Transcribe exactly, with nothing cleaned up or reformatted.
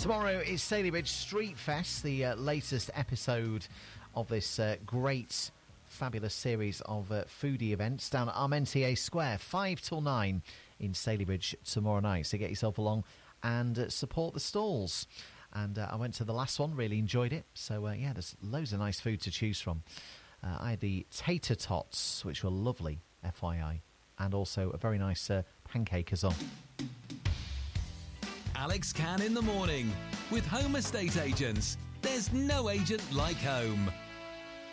Tomorrow is Saleybridge Street Fest, the uh, latest episode of this uh, great, fabulous series of uh, foodie events down at Armentier Square, five till nine in Saleybridge tomorrow night. So get yourself along and uh, support the stalls. And uh, I went to the last one, really enjoyed it. So, uh, yeah, there's loads of nice food to choose from. Uh, I had the tater tots, which were lovely, F Y I, and also a very nice uh, pancake as well. Alex Can in the morning with Home Estate Agents. There's no agent like home.